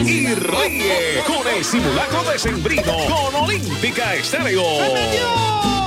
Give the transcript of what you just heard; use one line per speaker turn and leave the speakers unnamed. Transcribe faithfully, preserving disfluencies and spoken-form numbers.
y ríe con el simulacro decembrino con Olímpica Estéreo.